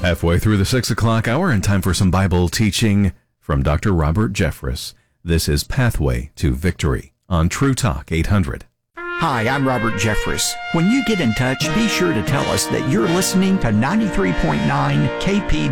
Halfway through the 6 o'clock hour and time for some Bible teaching from Dr. Robert Jeffress. This is Pathway to Victory on True Talk 800. Hi, I'm Robert Jeffress. When you get in touch, be sure to tell us that you're listening to 93.9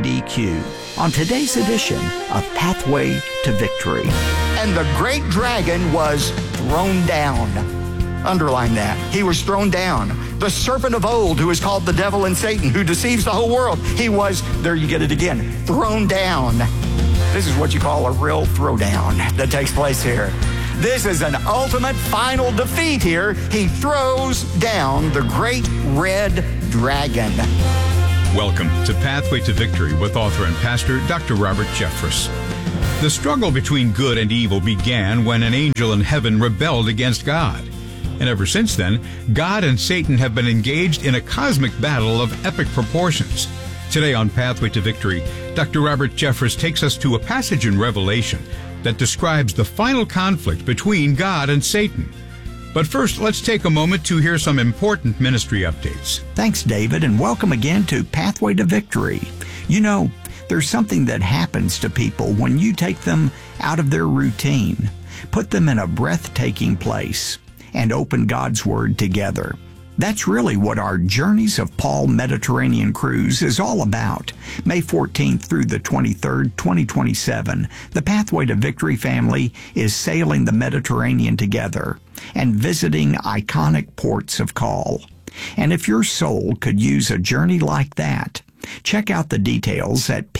KPDQ on today's edition of Pathway to Victory. And the great dragon was thrown down. Underline that. He was thrown down. The serpent of old, who is called the devil and Satan, who deceives the whole world. He was, there you get it again, thrown down. This is what you call a real throwdown that takes place here. This is an ultimate final defeat here. He throws down the great red dragon. Welcome to Pathway to Victory with author and pastor Dr. Robert Jeffress. The struggle between good and evil began when an angel in heaven rebelled against God. And ever since then, God and Satan have been engaged in a cosmic battle of epic proportions. Today on Pathway to Victory, Dr. Robert Jeffress takes us to a passage in Revelation that describes the final conflict between God and Satan. But first, let's take a moment to hear some important ministry updates. Thanks, David, and welcome again to Pathway to Victory. You know, there's something that happens to people when you take them out of their routine, put them in a breathtaking place, and open God's Word together. That's really what our Journeys of Paul Mediterranean Cruise is all about. May 14th through the 23rd, 2027, the Pathway to Victory family is sailing the Mediterranean together and visiting iconic ports of call. And if your soul could use a journey like that, check out the details at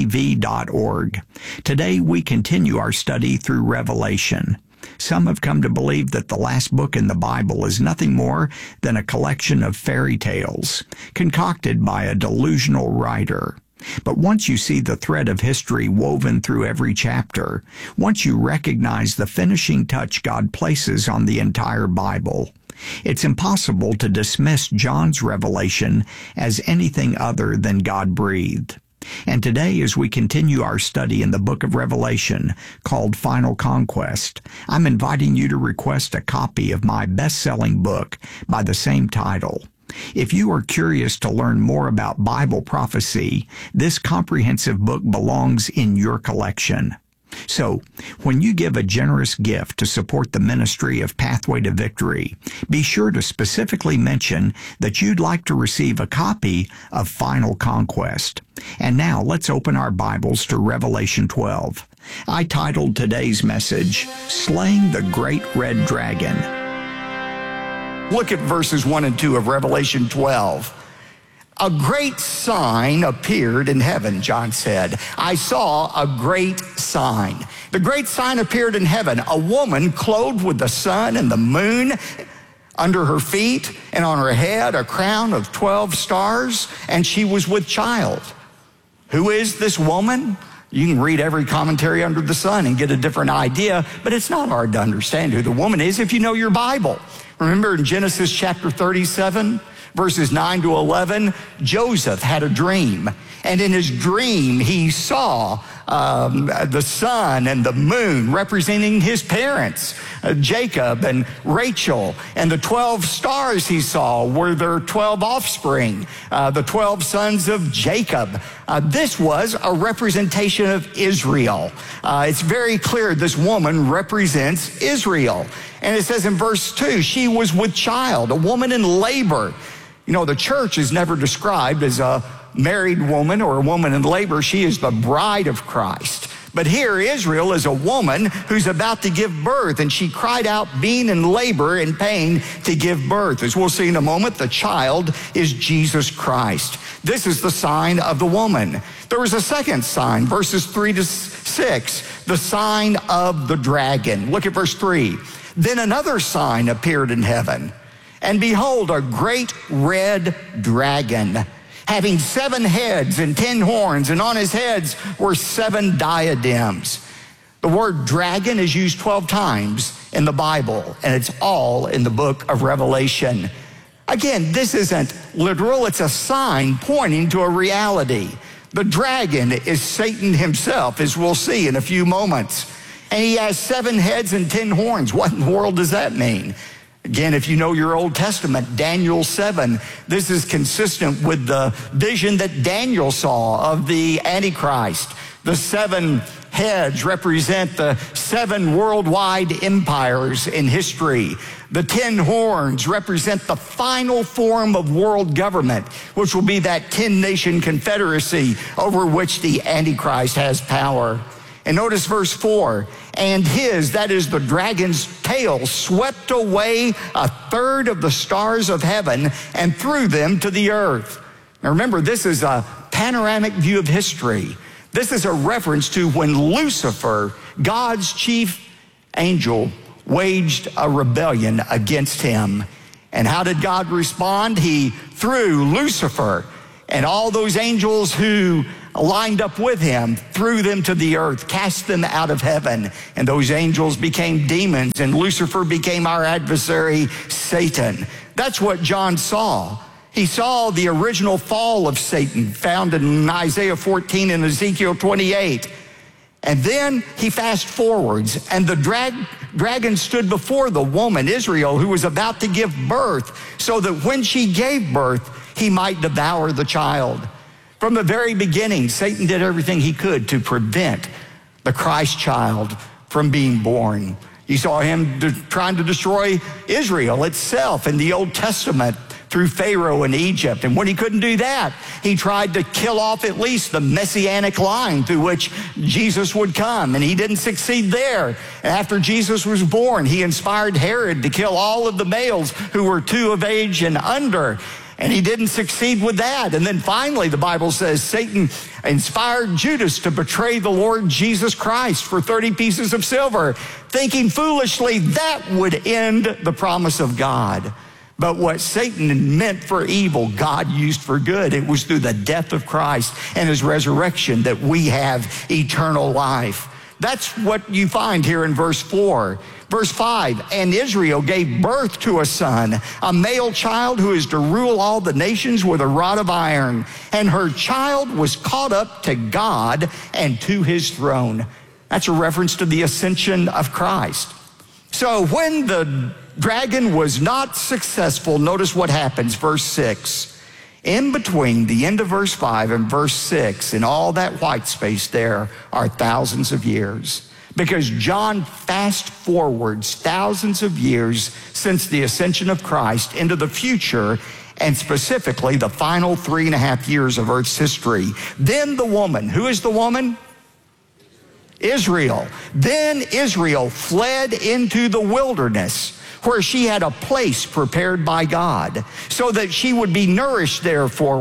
ptv.org. Today we continue our study through Revelation. Some have come to believe that the last book in the Bible is nothing more than a collection of fairy tales concocted by a delusional writer. But once you see the thread of history woven through every chapter, once you recognize the finishing touch God places on the entire Bible, it's impossible to dismiss John's revelation as anything other than God-breathed. And today, as we continue our study in the book of Revelation called Final Conquest, I'm inviting you to request a copy of my best-selling book by the same title. If you are curious to learn more about Bible prophecy, this comprehensive book belongs in your collection. So, when you give a generous gift to support the ministry of Pathway to Victory, be sure to specifically mention that you'd like to receive a copy of Final Conquest. And now, let's open our Bibles to Revelation 12. I titled today's message, Slaying the Great Red Dragon. Look at verses 1 and 2 of Revelation 12. A great sign appeared in heaven, John said. I saw a great sign. The great sign appeared in heaven, a woman clothed with the sun and the moon under her feet, and on her head a crown of 12 stars, and she was with child. Who is this woman? You can read every commentary under the sun and get a different idea, but it's not hard to understand who the woman is if you know your Bible. Remember in Genesis chapter 37? Verses 9 to 11, Joseph had a dream. And in his dream, he saw the sun and the moon representing his parents, Jacob and Rachel. And the 12 stars he saw were their 12 offspring, the 12 sons of Jacob. This was a representation of Israel. It's very clear this woman represents Israel. And it says in verse 2, she was with child, a woman in labor. You know, the church is never described as a married woman or a woman in labor. She is the bride of Christ. But here, Israel is a woman who's about to give birth, and she cried out, being in labor and pain to give birth. As we'll see in a moment, the child is Jesus Christ. This is the sign of the woman. There was a second sign, verses 3 to 6, the sign of the dragon. Look at verse 3. Then another sign appeared in heaven. And behold, a great red dragon, having 7 heads and 10 horns, and on his heads were 7 diadems. The word dragon is used 12 times in the Bible, and it's all in the book of Revelation. Again, this isn't literal, it's a sign pointing to a reality. The dragon is Satan himself, as we'll see in a few moments. And he has 7 heads and 10 horns. What in the world does that mean? Again, if you know your Old Testament, Daniel 7, this is consistent with the vision that Daniel saw of the Antichrist. The 7 heads represent the 7 worldwide empires in history. The 10 horns represent the final form of world government, which will be that 10-nation confederacy over which the Antichrist has power. And notice verse 4, and his, that is the dragon's tail, swept away 1/3 of the stars of heaven and threw them to the earth. Now remember, this is a panoramic view of history. This is a reference to when Lucifer, God's chief angel, waged a rebellion against him. And how did God respond? He threw Lucifer and all those angels who lined up with him, threw them to the earth, cast them out of heaven. And those angels became demons, and Lucifer became our adversary, Satan. That's what John saw. He saw the original fall of Satan found in Isaiah 14 and Ezekiel 28. And then he fast forwards, and the dragon stood before the woman, Israel, who was about to give birth, so that when she gave birth, he might devour the child. From the very beginning, Satan did everything he could to prevent the Christ child from being born. You saw him trying to destroy Israel itself in the Old Testament through Pharaoh in Egypt. And when he couldn't do that, he tried to kill off at least the messianic line through which Jesus would come, and he didn't succeed there. And after Jesus was born, he inspired Herod to kill all of the males who were 2 of age and under. And he didn't succeed with that. And then finally, the Bible says Satan inspired Judas to betray the Lord Jesus Christ for 30 pieces of silver, thinking foolishly that would end the promise of God. But what Satan meant for evil, God used for good. It was through the death of Christ and his resurrection that we have eternal life. That's what you find here in verse 4. Verse 5, and Israel gave birth to a son, a male child who is to rule all the nations with a rod of iron. And her child was caught up to God and to his throne. That's a reference to the ascension of Christ. So when the dragon was not successful, notice what happens, verse 6. In between the end of verse 5 and verse 6, in all that white space there are thousands of years. Because John fast forwards thousands of years since the ascension of Christ into the future, and specifically the final 3.5 years of Earth's history. Then the woman, who is the woman? Israel. Then Israel fled into the wilderness, where she had a place prepared by God, so that she would be nourished there for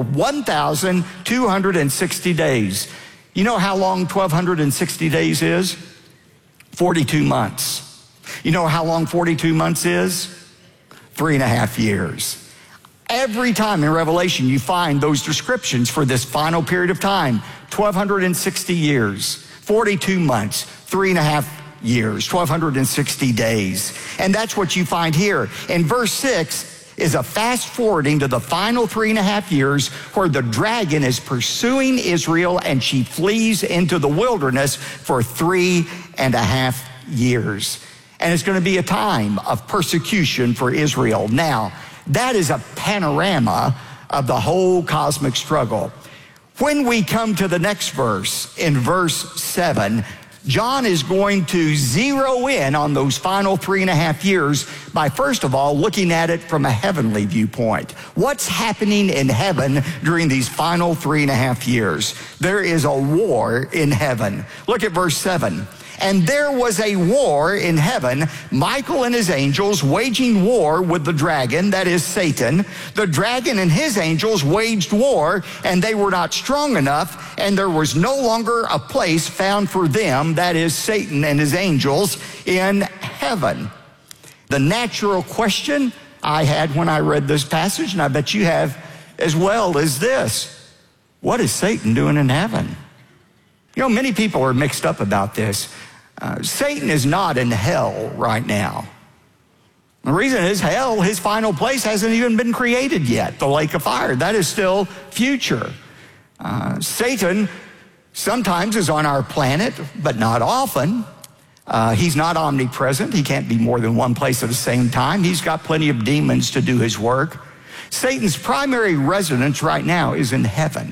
1,260 days. You know how long 1,260 days is? 42 months. You know how long 42 months is? 3.5 years. Every time in Revelation you find those descriptions for this final period of time, 1,260 years, 42 months, 3.5 years, 1,260 days. And that's what you find here. In verse 6 is a fast forwarding to the final 3.5 years where the dragon is pursuing Israel and she flees into the wilderness for 3.5 years. And it's going to be a time of persecution for Israel. Now, that is a panorama of the whole cosmic struggle. When we come to the next verse, in verse 7, John is going to zero in on those final 3.5 years by, first of all, looking at it from a heavenly viewpoint. What's happening in heaven during these final 3.5 years? There is a war in heaven. Look at verse 7. And there was a war in heaven, Michael and his angels waging war with the dragon, that is Satan. The dragon and his angels waged war, and they were not strong enough, and there was no longer a place found for them, that is Satan and his angels, in heaven. The natural question I had when I read this passage, and I bet you have as well, is this: what is Satan doing in heaven? You know, many people are mixed up about this. Satan is not in hell right now. The reason is hell, his final place, hasn't even been created yet, the lake of fire. That is still future. Satan sometimes is on our planet, but not often. He's not omnipresent. He can't be more than one place at the same time. He's got plenty of demons to do his work. Satan's primary residence right now is in heaven.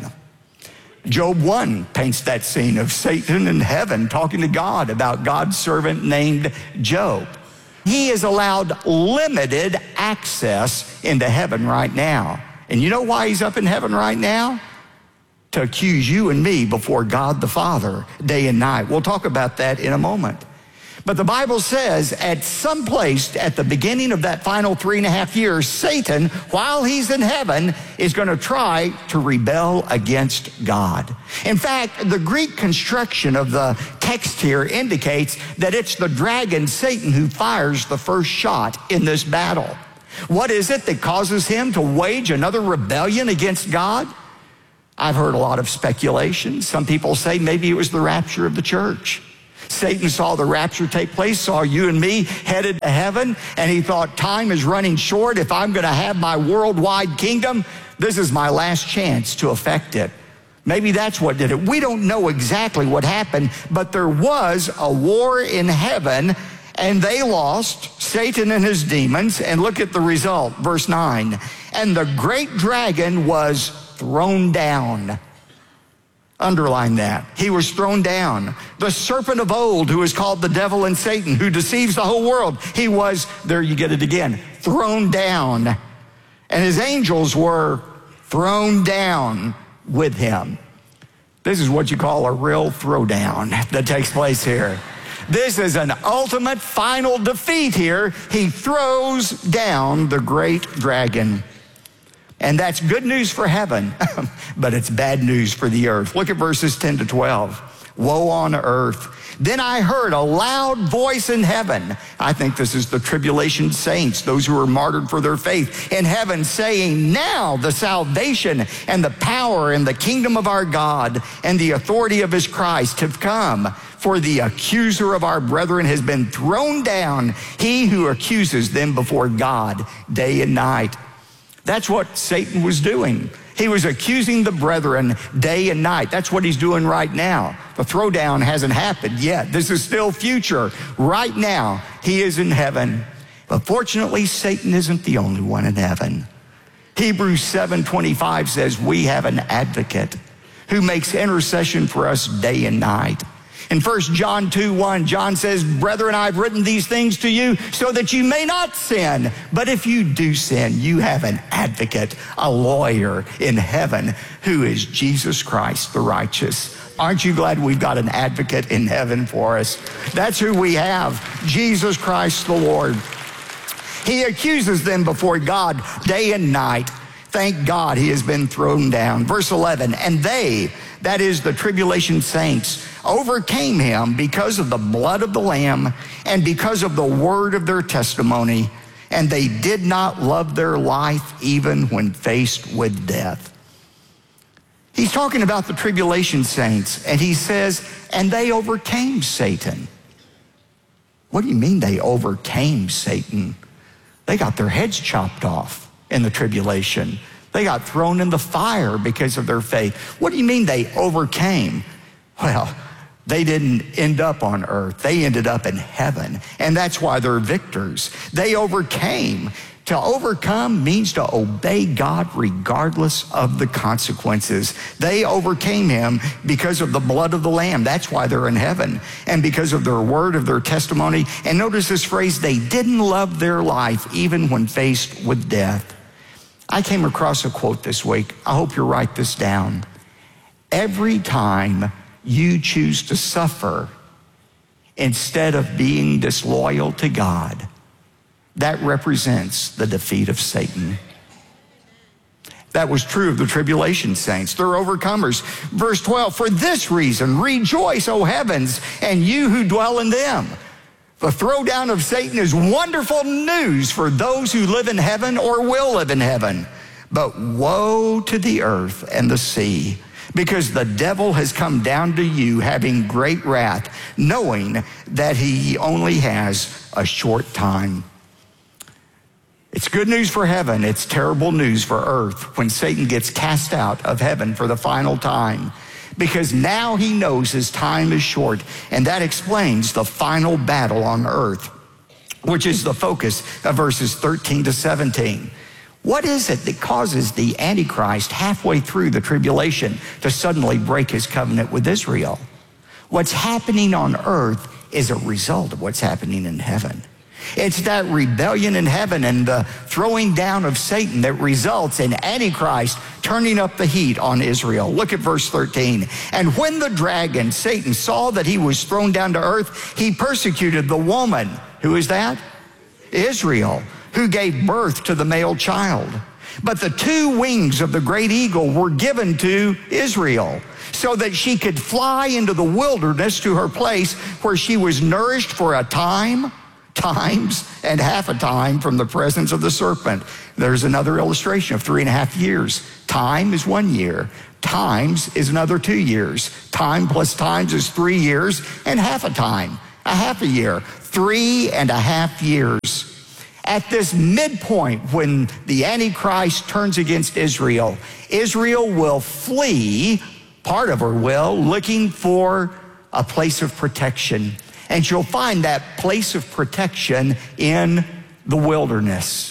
Job 1 paints that scene of Satan in heaven talking to God about God's servant named Job. He is allowed limited access into heaven right now. And you know why he's up in heaven right now? To accuse you and me before God the Father day and night. We'll talk about that in a moment. But the Bible says at some place at the beginning of that final 3.5 years, Satan, while he's in heaven, is going to try to rebel against God. In fact, the Greek construction of the text here indicates that it's the dragon, Satan, who fires the first shot in this battle. What is it that causes him to wage another rebellion against God? I've heard a lot of speculation. Some people say maybe it was the rapture of the church. Satan saw the rapture take place, saw you and me headed to heaven, and he thought, time is running short. If I'm going to have my worldwide kingdom, this is my last chance to affect it. Maybe that's what did it. We don't know exactly what happened, but there was a war in heaven, and they lost, Satan and his demons, and look at the result, verse 9. And the great dragon was thrown down. Underline that. He was thrown down. The serpent of old, who is called the devil and Satan, who deceives the whole world, he was, there you get it again, thrown down. And his angels were thrown down with him. This is what you call a real throwdown that takes place here. This is an ultimate final defeat here. He throws down the great dragon. And that's good news for heaven, but it's bad news for the earth. Look at verses 10 to 12. Woe on earth. Then I heard a loud voice in heaven. I think this is the tribulation saints, those who were martyred for their faith in heaven, saying, now the salvation and the power and the kingdom of our God and the authority of his Christ have come. For the accuser of our brethren has been thrown down, he who accuses them before God day and night. That's what Satan was doing. He was accusing the brethren day and night. That's what he's doing right now. The throwdown hasn't happened yet. This is still future. Right now, he is in heaven. But fortunately, Satan isn't the only one in heaven. Hebrews 7:25 says, we have an advocate who makes intercession for us day and night. In 1 John 2:1, John says, brethren, I've written these things to you so that you may not sin. But if you do sin, you have an advocate, a lawyer in heaven, who is Jesus Christ the righteous. Aren't you glad we've got an advocate in heaven for us? That's who we have, Jesus Christ the Lord. He accuses them before God day and night. Thank God he has been thrown down. Verse 11, and they, that is the tribulation saints, overcame him because of the blood of the Lamb and because of the word of their testimony, and they did not love their life even when faced with death. He's talking about the tribulation saints, and he says, and they overcame Satan. What do you mean they overcame Satan? They got their heads chopped off in the tribulation. They got thrown in the fire because of their faith. What do you mean they overcame? Well, they didn't end up on earth. They ended up in heaven, and that's why they're victors. They overcame. To overcome means to obey God regardless of the consequences. They overcame him because of the blood of the Lamb. That's why they're in heaven, and because of their word, of their testimony. And notice this phrase, they didn't love their life even when faced with death. I came across a quote this week. I hope you'll write this down. Every time you choose to suffer instead of being disloyal to God, that represents the defeat of Satan. That was true of the tribulation saints. They're overcomers. Verse 12, for this reason, rejoice, O heavens, and you who dwell in them. The throwdown of Satan is wonderful news for those who live in heaven or will live in heaven. But woe to the earth and the sea, because the devil has come down to you having great wrath, knowing that he only has a short time. It's good news for heaven. It's terrible news for earth when Satan gets cast out of heaven for the final time. because now he knows his time is short, and that explains the final battle on earth, which is the focus of verses 13 to 17. What is it that causes the Antichrist halfway through the tribulation to suddenly break his covenant with Israel? What's happening on earth is a result of what's happening in heaven. It's that rebellion in heaven and the throwing down of Satan that results in Antichrist turning up the heat on Israel. Look at verse 13. And when the dragon, Satan, saw that he was thrown down to earth, he persecuted the woman. Who is that? Israel, who gave birth to the male child. But the two wings of the great eagle were given to Israel, so that she could fly into the wilderness to her place where she was nourished for a time, times, and half a time from the presence of the serpent. There's another illustration of 3.5 years. Time is 1 year. Times is another 2 years. Time plus times is 3 years, and half a time, a half a year. 3.5 years. At this midpoint, when the Antichrist turns against Israel, Israel will flee, part of her will, looking for a place of protection. And she'll find that place of protection in the wilderness.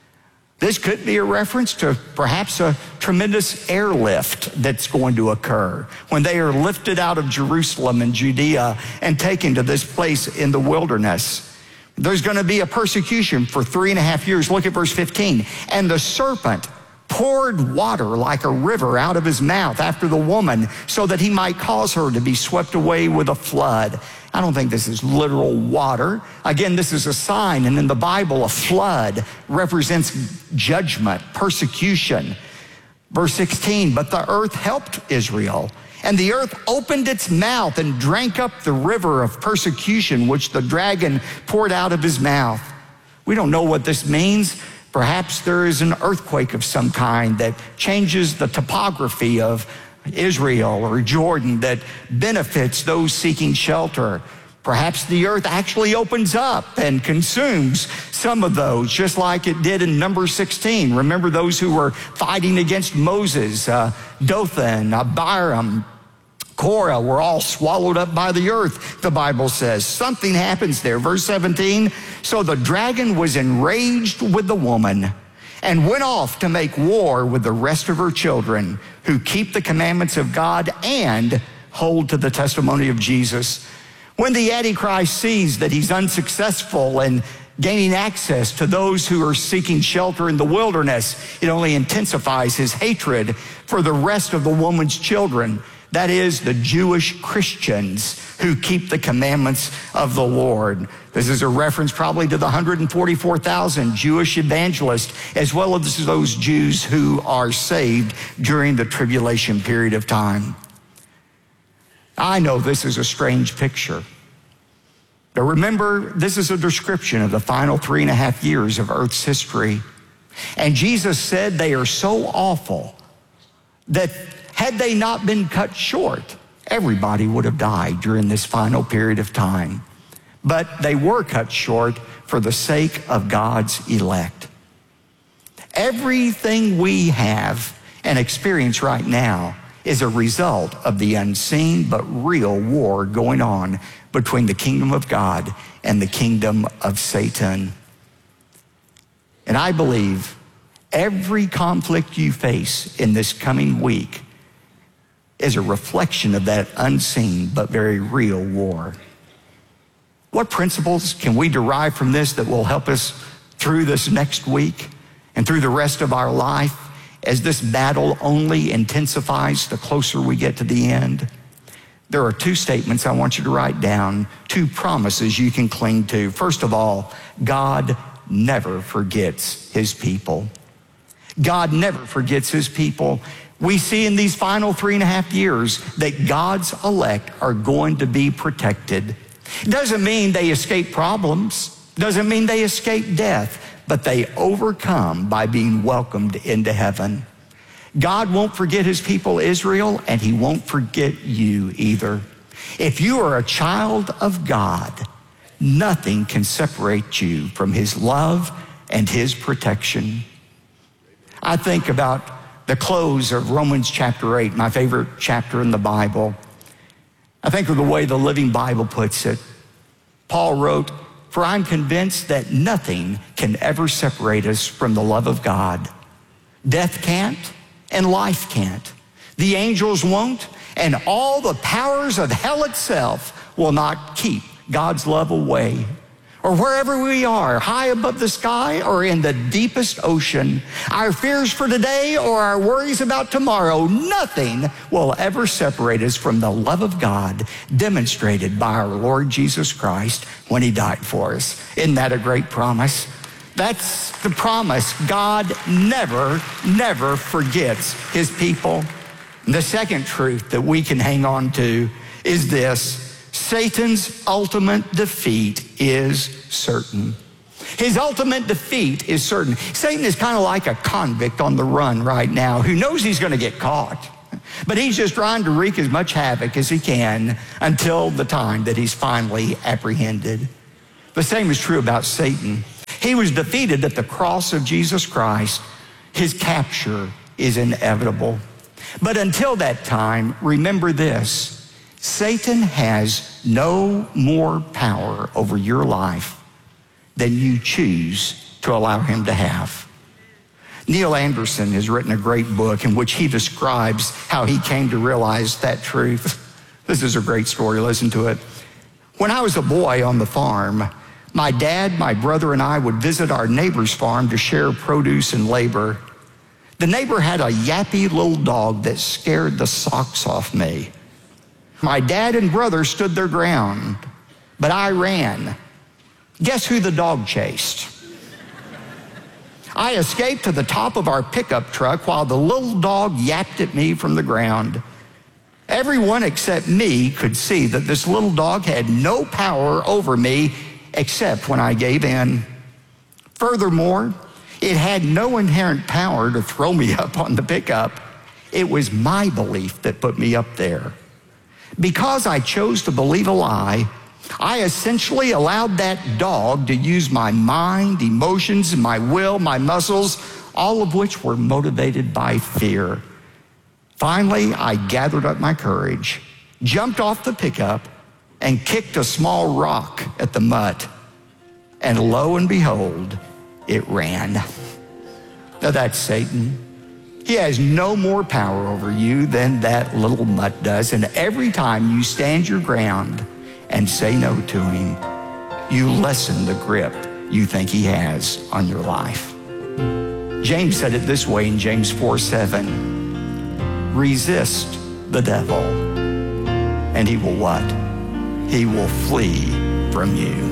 This could be a reference to perhaps a tremendous airlift that's going to occur when they are lifted out of Jerusalem and Judea and taken to this place in the wilderness. There's going to be a persecution for 3.5 years. Look at verse 15. And the serpent poured water like a river out of his mouth after the woman, so that he might cause her to be swept away with a flood. I don't think this is literal water. Again, this is a sign, and in the Bible, a flood represents judgment, persecution. Verse 16, but the earth helped Israel, and the earth opened its mouth and drank up the river of persecution which the dragon poured out of his mouth. We don't know what this means. Perhaps there is an earthquake of some kind that changes the topography of Israel or Jordan that benefits those seeking shelter. Perhaps the earth actually opens up and consumes some of those, just like it did in Numbers 16. Remember those who were fighting against Moses, Dothan, Abiram, Korah were all swallowed up by the earth, the Bible says. Something happens there. Verse 17, so the dragon was enraged with the woman and went off to make war with the rest of her children who keep the commandments of God and hold to the testimony of Jesus. When the Antichrist sees that he's unsuccessful in gaining access to those who are seeking shelter in the wilderness, it only intensifies his hatred for the rest of the woman's children. That is, the Jewish Christians who keep the commandments of the Lord. This is a reference probably to the 144,000 Jewish evangelists, as well as those Jews who are saved during the tribulation period of time. I know this is a strange picture, but remember, this is a description of the final 3.5 years of Earth's history. And Jesus said they are so awful that had they not been cut short, everybody would have died during this final period of time. But they were cut short for the sake of God's elect. Everything we have and experience right now is a result of the unseen but real war going on between the kingdom of God and the kingdom of Satan. And I believe every conflict you face in this coming week is a reflection of that unseen but very real war. What principles can we derive from this that will help us through this next week and through the rest of our life as this battle only intensifies the closer we get to the end? There are two statements I want you to write down, two promises you can cling to. First of all, God never forgets his people. God never forgets his people. We see in these final 3.5 years that God's elect are going to be protected. It doesn't mean they escape problems, doesn't mean they escape death, but they overcome by being welcomed into heaven. God won't forget his people Israel, and he won't forget you either. If you are a child of God, nothing can separate you from his love and his protection. I think about the close of Romans chapter 8, my favorite chapter in the Bible. I think of the way the Living Bible puts it. Paul wrote, "For I'm convinced that nothing can ever separate us from the love of God. Death can't, and life can't. The angels won't, and all the powers of hell itself will not keep God's love away." Or wherever we are, high above the sky or in the deepest ocean, our fears for today or our worries about tomorrow, nothing will ever separate us from the love of God demonstrated by our Lord Jesus Christ when he died for us. Isn't that a great promise? That's the promise. God never, never forgets his people. And the second truth that we can hang on to is this: Satan's ultimate defeat is certain. His ultimate defeat is certain. Satan is kind of like a convict on the run right now who knows he's going to get caught, but he's just trying to wreak as much havoc as he can until the time that he's finally apprehended. The same is true about Satan. He was defeated at the cross of Jesus Christ. His capture is inevitable. But until that time, remember this: Satan has no more power over your life than you choose to allow him to have. Neil Anderson has written a great book in which he describes how he came to realize that truth. This is a great story. Listen to it. "When I was a boy on the farm, my dad, my brother, and I would visit our neighbor's farm to share produce and labor. The neighbor had a yappy little dog that scared the socks off me. My dad and brother stood their ground, but I ran. Guess who the dog chased? I escaped to the top of our pickup truck while the little dog yapped at me from the ground. Everyone except me could see that this little dog had no power over me except when I gave in. Furthermore, it had no inherent power to throw me up on the pickup. It was my belief that put me up there. Because I chose to believe a lie, I essentially allowed that dog to use my mind, emotions, my will, my muscles, all of which were motivated by fear. Finally, I gathered up my courage, jumped off the pickup, and kicked a small rock at the mutt. And lo and behold, it ran." Now that's Satan. He has no more power over you than that little mutt does. And every time you stand your ground and say no to him, you lessen the grip you think he has on your life. James said it this way in James 4:7. "Resist the devil, and he will" what? "He will flee from you."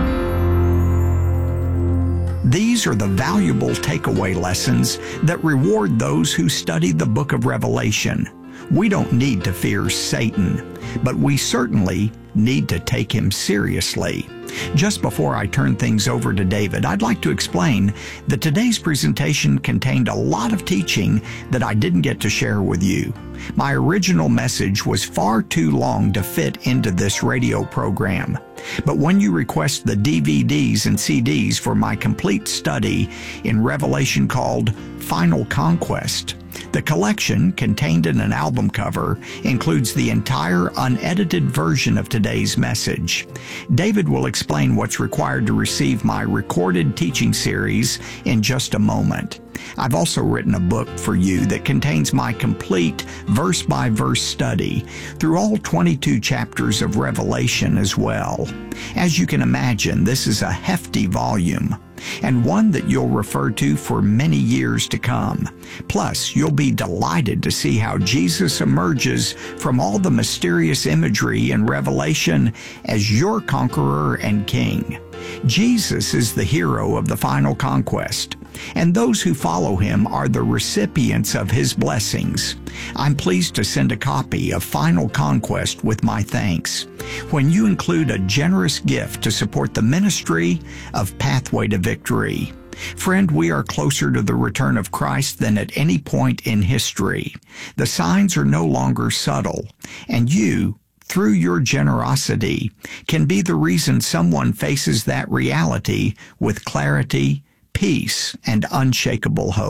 These are the valuable takeaway lessons that reward those who study the book of Revelation. We don't need to fear Satan, but we certainly need to take him seriously. Just before I turn things over to David, I'd like to explain that today's presentation contained a lot of teaching that I didn't get to share with you. My original message was far too long to fit into this radio program. But when you request the DVDs and CDs for my complete study in Revelation called Final Conquest, the collection, contained in an album cover, includes the entire unedited version of today's message. David will explain what's required to receive my recorded teaching series in just a moment. I've also written a book for you that contains my complete verse-by-verse study through all 22 chapters of Revelation as well. As you can imagine, this is a hefty volume, and one that you'll refer to for many years to come. Plus, you'll be delighted to see how Jesus emerges from all the mysterious imagery in Revelation as your conqueror and king. Jesus is the hero of the final conquest, and those who follow him are the recipients of his blessings. I'm pleased to send a copy of Final Conquest with my thanks when you include a generous gift to support the ministry of Pathway to Victory. Friend, we are closer to the return of Christ than at any point in history. The signs are no longer subtle, and you, through your generosity, can be the reason someone faces that reality with clarity, peace, and unshakable hope.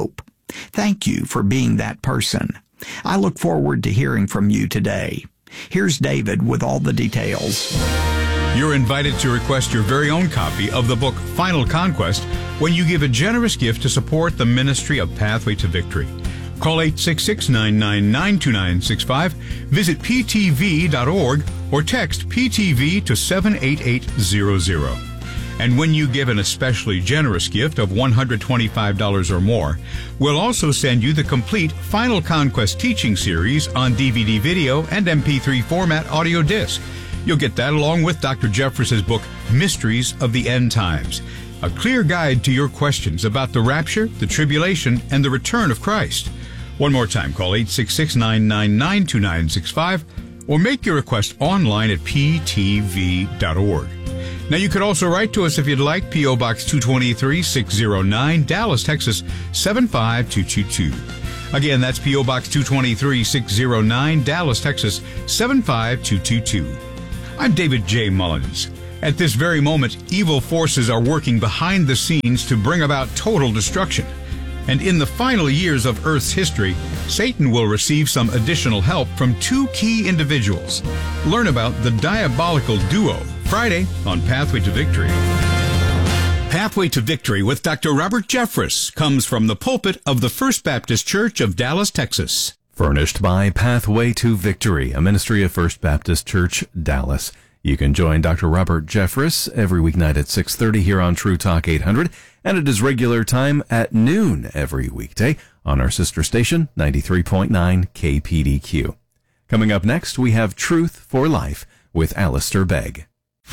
Thank you for being that person. I look forward to hearing from you today. Here's David with all the details. You're invited to request your very own copy of the book Final Conquest when you give a generous gift to support the ministry of Pathway to Victory. Call 866-999-2965, visit ptv.org, or text PTV to 78800. And when you give an especially generous gift of $125 or more, we'll also send you the complete Final Conquest teaching series on DVD video and MP3 format audio disc. You'll get that along with Dr. Jeffress's book, Mysteries of the End Times, a clear guide to your questions about the rapture, the tribulation, and the return of Christ. One more time, call 866-999-2965 or make your request online at ptv.org. Now, you could also write to us if you'd like, P.O. Box 223-609, Dallas, Texas, 75222. Again, that's P.O. Box 223-609, Dallas, Texas, 75222. I'm David J. Mullins. At this very moment, evil forces are working behind the scenes to bring about total destruction. And in the final years of Earth's history, Satan will receive some additional help from two key individuals. Learn about the diabolical duo Friday on Pathway to Victory. Pathway to Victory with Dr. Robert Jeffress comes from the pulpit of the First Baptist Church of Dallas, Texas. Furnished by Pathway to Victory, a ministry of First Baptist Church, Dallas. You can join Dr. Robert Jeffress every weeknight at 6:30 here on True Talk 800, and at his regular time at noon every weekday on our sister station, 93.9 KPDQ. Coming up next, we have Truth for Life with Alistair Begg.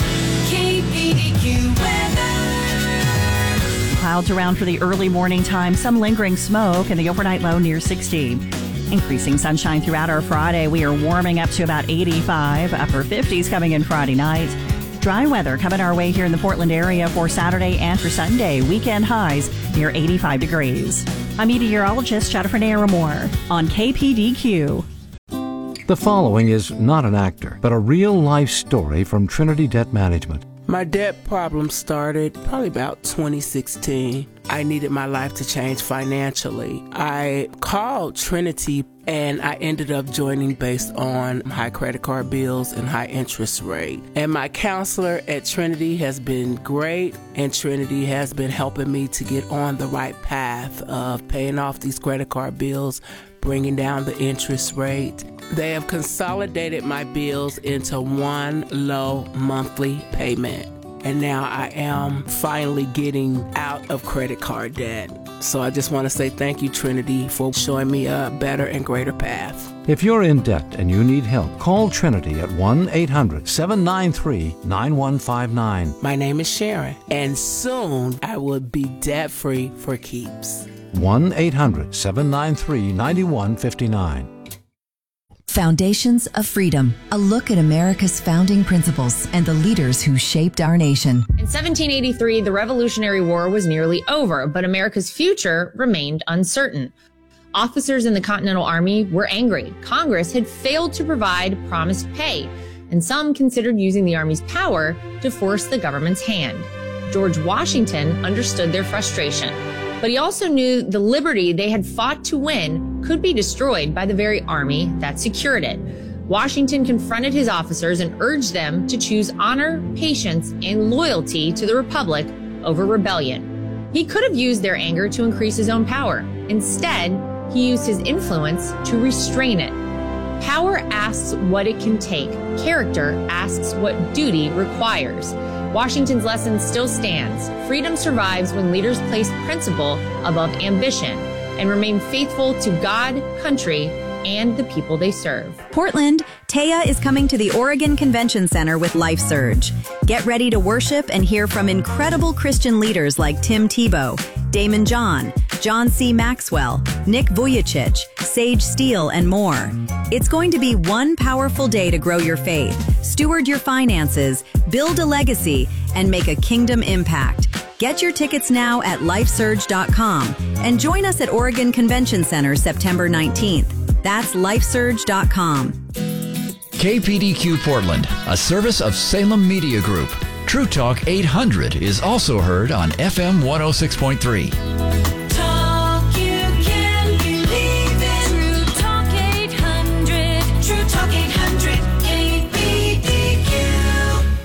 KPDQ weather. Clouds around for the early morning time, some lingering smoke, and the overnight low near 60. Increasing sunshine throughout our Friday. We are warming up to about 85, upper 50s coming in Friday night. Dry weather coming our way here in the Portland area for Saturday and for Sunday. Weekend highs near 85 degrees. I'm meteorologist Jennifer Naramore on KPDQ. The following is not an actor, but a real-life story from Trinity Debt Management. My debt problem started probably about 2016. I needed my life to change financially. I called Trinity and I ended up joining based on high credit card bills and high interest rate. And my counselor at Trinity has been great, and Trinity has been helping me to get on the right path of paying off these credit card bills, bringing down the interest rate. They have consolidated my bills into one low monthly payment. And now I am finally getting out of credit card debt. So I just want to say thank you, Trinity, for showing me a better and greater path. If you're in debt and you need help, call Trinity at 1-800-793-9159. My name is Sharon, and soon I will be debt-free for keeps. 1-800-793-9159. Foundations of Freedom, a look at America's founding principles and the leaders who shaped our nation. In 1783, the Revolutionary War was nearly over, but America's future remained uncertain. Officers in the Continental Army were angry. Congress had failed to provide promised pay, and some considered using the Army's power to force the government's hand. George Washington understood their frustration, but he also knew the liberty they had fought to win could be destroyed by the very army that secured it. Washington confronted his officers and urged them to choose honor, patience, and loyalty to the Republic over rebellion. He could have used their anger to increase his own power. Instead, he used his influence to restrain it. Power asks what it can take. Character asks what duty requires. Washington's lesson still stands. Freedom survives when leaders place principle above ambition and remain faithful to God, country, and the people they serve. Portland, Taya is coming to the Oregon Convention Center with Life Surge. Get ready to worship and hear from incredible Christian leaders like Tim Tebow, Damon John, John C. Maxwell, Nick Vujicic, Sage Steele, and more. It's going to be one powerful day to grow your faith, steward your finances, build a legacy, and make a kingdom impact. Get your tickets now at lifesurge.com and join us at Oregon Convention Center September 19th. That's lifesurge.com. KPDQ Portland, a service of Salem Media Group. True Talk 800 is also heard on FM 106.3. Talk you can.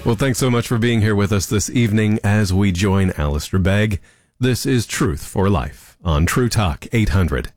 Well, thanks so much for being here with us this evening as we join Alistair Begg. This is Truth for Life on True Talk 800.